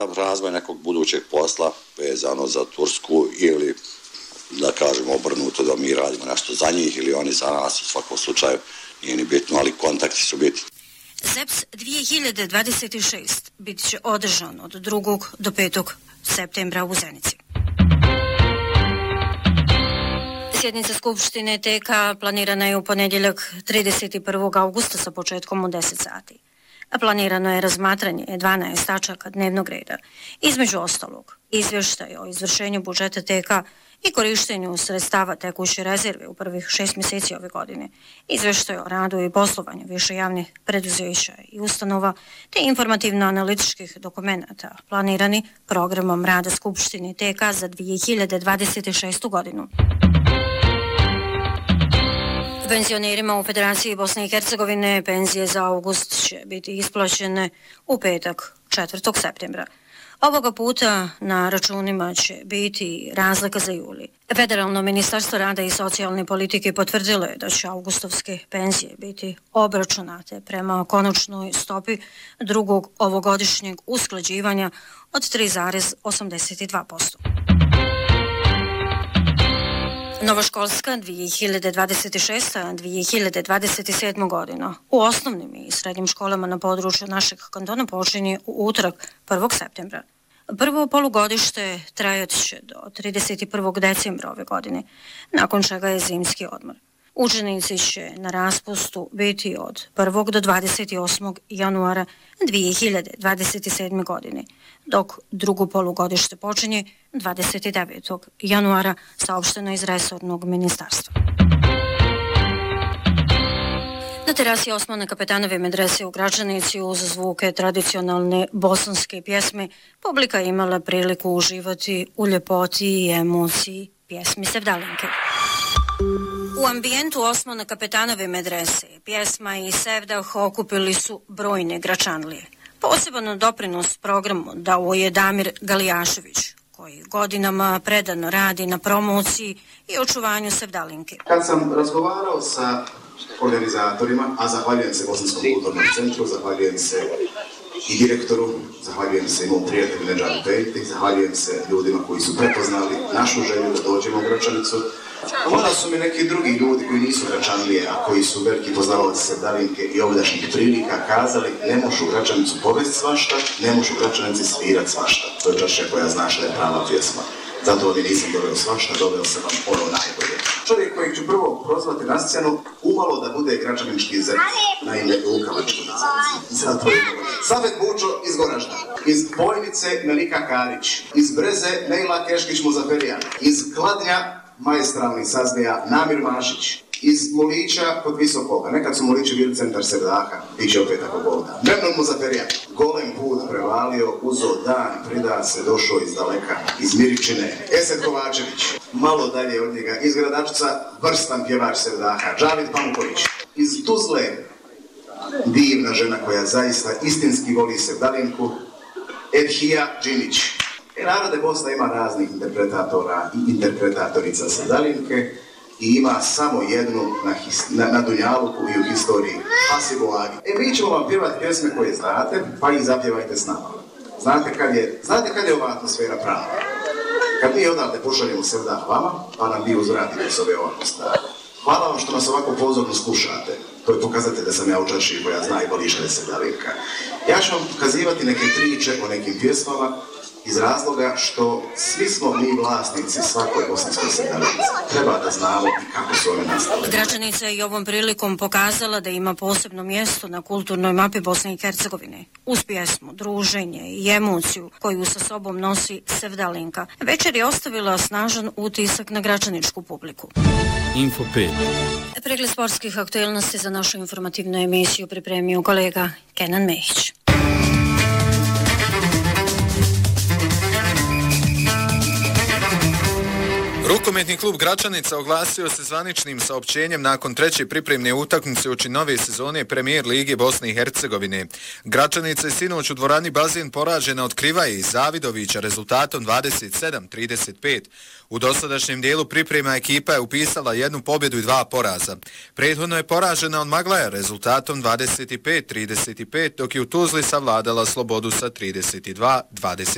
razvoj nekog budućeg posla vezano za Tursku ili da kažemo obrnuto da mi radimo nešto za njih ili oni za nas, u svakom slučaju nije ni bitno, ali kontakti su bitni. ZEPS 2026 bit će održan od 2. do 5. septembra u Zenici. Sjednica Skupštine TK planirana je u ponedjeljak 31. augusta sa početkom u 10 sati. Planirano je razmatranje 12 tačaka dnevnog reda, između ostalog izvještaj o izvršenju budžeta TK i korištenju sredstava tekuće rezerve u prvih 6 mjeseci ove godine, izvještaj o radu i poslovanju više javnih preduzeća i ustanova, te informativno-analitičkih dokumenata planirani programom rada Skupštine TK za 2026. godinu. Penzionerima u Federaciji Bosne i Hercegovine penzije za august će biti isplaćene u petak 4. septembra. Ovoga puta na računima će biti razlika za juli. Federalno ministarstvo rada i socijalne politike potvrdilo je da će augustovske penzije biti obračunate prema konačnoj stopi drugog ovogodišnjeg usklađivanja od 3,82%. Novoškolska 2026-2027 godina u osnovnim i srednjim školama na području našeg kantona počinje u utorak 1. septembra. Prvo polugodište trajat će do 31. decembra ove godine, nakon čega je zimski odmor. Učenici će na raspustu biti od 1. do 28. januara 2027. godine, dok drugo polugodište počinje 29. januara, saopšteno iz resornog ministarstva. Na terasi Osmana Kapetanove medrese u Gračanici uz zvuke tradicionalne bosanske pjesme publika je imala priliku uživati u ljepoti i emociji pjesmi Sevdalinke. U ambijentu Osmana Kapetanove medrese pjesma i sevdah okupili su brojne Gračanlije. Poseban doprinos programu dao je Damir Galijašević, koji godinama predano radi na promociji i očuvanju Sevdalinke. Kad sam razgovarao sa organizatorima, a zahvaljujem se Bosanskom kulturnom centru, zahvaljujem se i direktoru, zahvaljujem se i mom prijatelju Nedžadu Pejti, zahvaljujem se ljudima koji su prepoznali našu želju da dođemo u Gračanicu. Onda su mi neki drugi ljudi koji nisu Gračanlije, a koji su veliki poznavalaci Sevdalinke i ovdašnjih prilika kazali ne možu u Gračanicu povesti svašta, ne možu u Gračanici svirat svašta. To je čašća koja znaš da je prava pjesma. Zato ovdje nisam doveo svašta, doveo sam vam ono najbolje. Čovjek kojeg ću prvo prozvati na scenu, umalo da bude gračanički ZEPS, naime lukavački zato je Safet Bučo iz Goražda, iz Bojnice Melika Karić, iz Breze Nejla Keškić Muzaferija, iz Kladnja maestralni saznija Namir Mašić, iz Molića kod Visokoga, nekad su Molići bili centar Sevdaha, bit će opet ako Bog da. Memnon Muzaferija, golem put prevalio, uzo dan, prida se, došao iz daleka, iz Miričine, Esed Kovačević, malo dalje od njega, iz Gradačca, vrstan pjevač Sevdaha, Džavid Panković, iz Tuzle, divna žena koja zaista istinski voli Sevdalinku, Edhija Džinić. Narode Bosna ima raznih interpretatora i interpretatorica Sevdalinke i ima samo jednu na Dunjaluku i u historiji, Hasibu Agi. Mi ćemo vam pjevati pjesme koje znate, pa ih zapjevajte s nama. Znate kad je ova atmosfera prava? Kad mi odavde pošaljemo Sevdah vama, pa nam vi uzvratite s ove ovako stvari. Hvala vam što nas ovako pozorno slušate. To je pokazatelj da sam ja u čaši koja zna i voli šta je Sevdalinka. Ja ću vam pokazivati neke priče o nekim pjesmama, iz razloga što svi smo mi vlasnici svakoj bosanskoj Sevdalinci. Treba da znamo i kako su one nastale. Gračanica je i ovom prilikom pokazala da ima posebno mjesto na kulturnoj mapi Bosne i Hercegovine. Uz pjesmu, druženje i emociju koju sa sobom nosi Sevdalinka, večer je ostavila snažan utisak na gračaničku publiku. Info 5. Pregled sportskih aktualnosti za našu informativnu emisiju pripremio kolega Kenan Mehić. Rukometni klub Gračanica oglasio se zvaničnim saopćenjem nakon treće pripremne utakmice uoči nove sezone Premijer Lige Bosne i Hercegovine. Gračanica je sinoć u dvorani Bazen poražena od Krivaje i Zavidovića rezultatom 27-35. U dosadašnjem dijelu priprema ekipa je upisala jednu pobjedu i 2 poraza. Prethodno je poražena od Maglaja rezultatom 25-35, dok je u Tuzli savladala Slobodu sa 32-20.